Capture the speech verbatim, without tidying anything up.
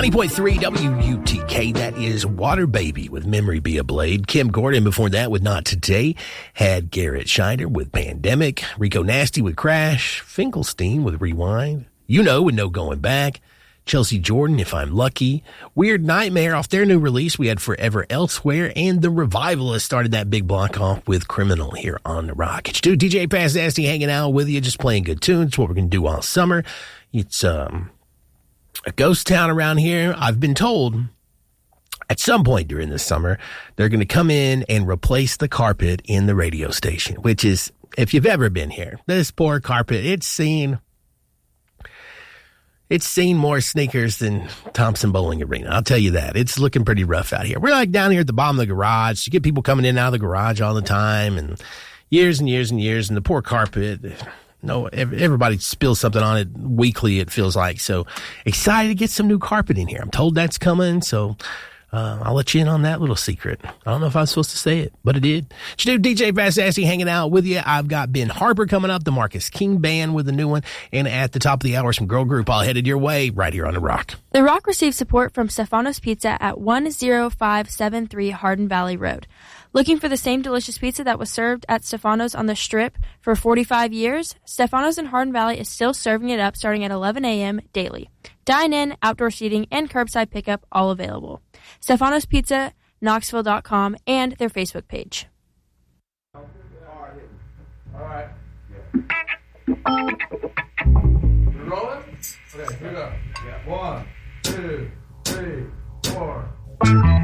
ninety point three W U T K, that is Water Baby with Memory Be a Blade. Kim Gordon before that with Not Today. Had Garrett Schneider with Pandemic. Rico Nasty with Crash. Finkelstein with Rewind. You Know with No Going Back. Chelsea Jordan, If I'm Lucky. Weird Nightmare off their new release. We had Forever Elsewhere. And The Revivalists started that big block off with Criminal here on The Rock. It's D J Paz Nasty hanging out with you, just playing good tunes. It's what we're going to do all summer. It's um a ghost town around here. I've been told at some point during this summer, they're going to come in and replace the carpet in the radio station, which is, if you've ever been here, this poor carpet, it's seen... It's seen more sneakers than Thompson Bowling Arena. I'll tell you that. It's looking pretty rough out here. We're like down here at the bottom of the garage. You get people coming in and out of the garage all the time, and years and years and years, and the poor carpet. No, everybody spills something on it weekly, it feels like. So excited to get some new carpet in here. I'm told that's coming, so uh, I'll let you in on that little secret. I don't know if I was supposed to say it, but it did. It's new D J Fast Assy hanging out with you. I've got Ben Harper coming up, the Marcus King Band with a new one, and at the top of the hour, some girl group all headed your way right here on The Rock. The Rock receives support from Stefano's Pizza at one oh five seven three Hardin Valley Road. Looking for the same delicious pizza that was served at Stefano's on the Strip for forty-five years? Stefano's in Hardin Valley is still serving it up starting at eleven a.m. daily. Dine-in, outdoor seating, and curbside pickup all available. Stefano's Pizza, Knoxville dot com, and their Facebook page. All right. You rolling? Okay, here we go. Yeah. One, two, three, four.